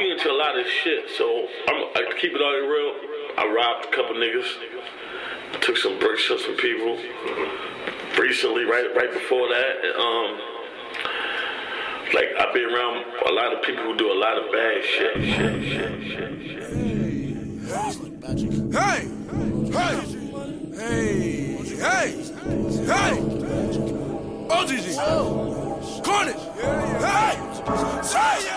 be into a lot of shit, so I keep it all real. I robbed a couple niggas. I took some bricks from some people. Recently, right before that, like I've been around a lot of people who do a lot of bad shit. Hey! OGG! Cornish! Hey!